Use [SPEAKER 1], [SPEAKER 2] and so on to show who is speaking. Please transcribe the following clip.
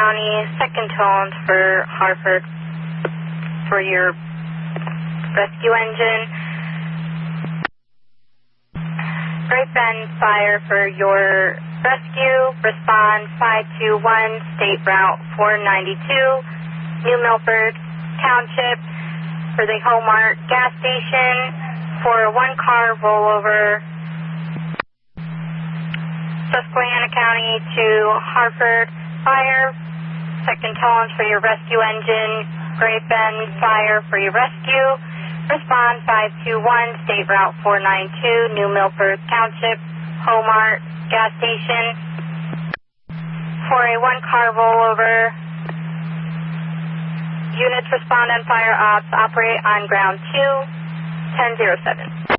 [SPEAKER 1] County, second tones for Hartford for your rescue engine. Great Bend Fire for your rescue. Respond 521, State Route 492, New Milford Township for the Hobart gas station for a one-car rollover. Susquehanna County to Hartford Fire, second tones for your rescue engine. Great Bend Fire for your rescue. Respond 521, State Route 492, New Milford Township, Hobart gas station for a one-car rollover. Units respond on fire ops. Operate on ground 2, 1007.